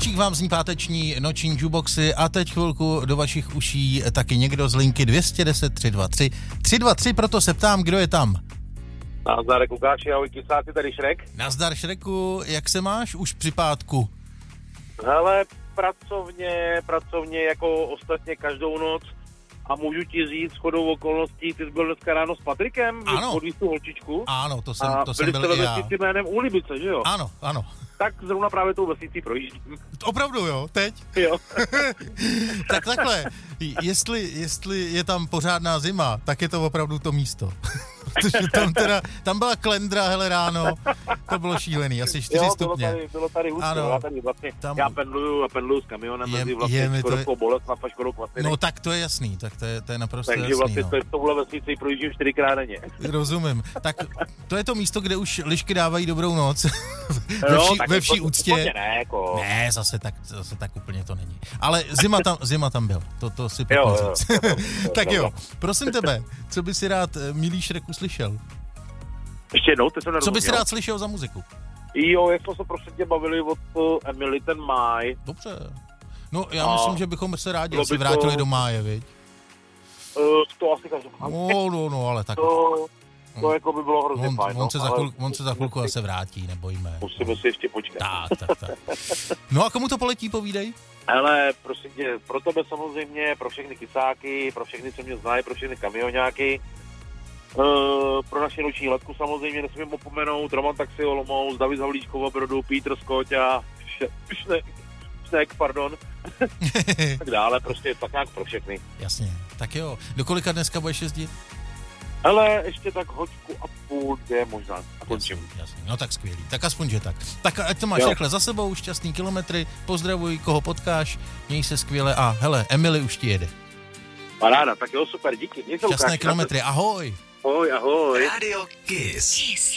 Koníček vám zní páteční noční jukeboxy a teď chvilku do vašich uší taky někdo z linky 210 323 323, proto se ptám, kdo je tam. Nazdar, Lukáši, ahoj, kysáci, tady Šrek. Nazdar, Šreku, jak se máš už při pátku? Hele, pracovně jako ostatně každou noc a můžu ti říct shodou okolností, ty jsi byl dneska ráno s Patrikem, podvíz tu holčičku. Ano, to jsem byl i já. A byli jste ve vesnici jménem Úlibice, že jo? Ano. Tak zrovna právě tou vesnicí projíždím. Opravdu jo, teď? Jo. Tak takhle, jestli je tam pořádná zima, tak je to opravdu to místo. Protože tam byla klendra, hele, ráno, to bylo šílený, asi 4 stupně. Bylo tady hustě, já tady vlastně, já pendluju s kamionem mezi vlastně Škodovkou Boleslav a Škodou Kvatiny. No tak to je jasný, tak to je naprosto jasný. Takže vlastně to je v touhle vesnici projíždím 4krát denně. Rozumím, tak to je to místo, kde už lišky dávají dobrou noc, ve vší úctě. Ne, zase tak úplně to není. Ale zima tam byla, to si pojďme říct. Tak jo, prosím tebe, co by si rád, milý Šreku, slyšel? Ještě jednou, ty jsem nerozuměl. Co by si rád slyšel za muziku? Jo, jak jsme se prostě tě bavili od Emily ten máj. Dobře. No, já myslím, že bychom se rádi asi vrátili do máje, viď? To asi každopádně. No, ale tak... To jako by bylo hrozně fajn. On se za chvilku zase vrátí, nebojíme. Musíme si ještě počkat. Tak. No a komu to poletí, povídej? Hele, prosím tě, pro tebe samozřejmě, pro všechny kysáky, pro všechny, co mě znají, pro všechny kamioňáky, pro naši noční letku samozřejmě nesmím opomenout Roman Taxi Olomouc, David Havlíčkova Brodu, Petr Skoťa, Šnek, pardon. Tak dále, prostě tak nějak pro všechny. Jasně, tak jo. Do kolika dneska budeš jezdit? Hele, ještě tak hoďku a půl, 2 možná. A končím. Jasně. No tak skvělý. Tak aspoň, že tak. Tak ať to máš rychle za sebou, šťastný kilometry, pozdravuj, koho potkáš, měj se skvěle a hele, Emily už ti jede. Paráda, tak jo, super, díky. Šťastné kilometry, ahoj. Ahoj. Radio Kiss.